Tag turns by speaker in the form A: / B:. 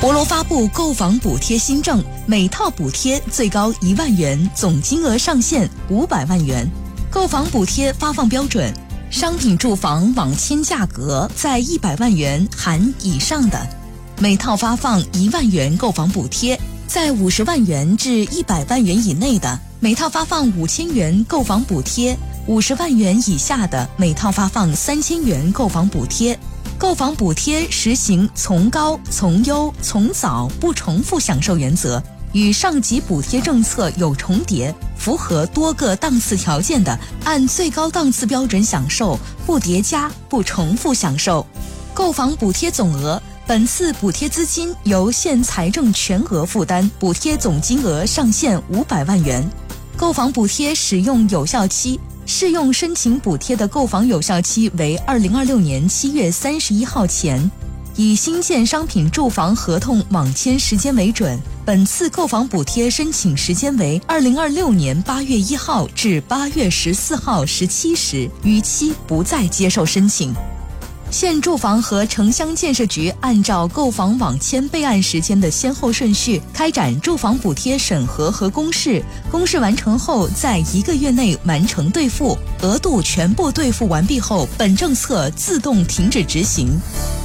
A: 博罗发布购房补贴新政，每套补贴最高1万元，总金额上限500万元。购房补贴发放标准：商品住房网签价格在100万元含以上的，每套发放1万元购房补贴；在50万元至100万元以内的，每套发放5000元购房补贴；50万元以下的，每套发放3000元购房补贴。购房补贴实行从高、从优、从早不重复享受原则，与上级补贴政策有重叠，符合多个档次条件的，按最高档次标准享受，不叠加、不重复享受。购房补贴总额，本次补贴资金由县财政全额负担，补贴总金额上限500万元。购房补贴使用有效期，适用申请补贴的购房有效期为2026年7月31号前，以新建商品住房合同网签时间为准。本次购房补贴申请时间为2026年8月1号至8月14号17时，逾期不再接受申请。县住房和城乡建设局按照购房网签备案时间的先后顺序开展住房补贴审核和公示，公示完成后在1个月内完成兑付，额度全部兑付完毕后，本政策自动停止执行。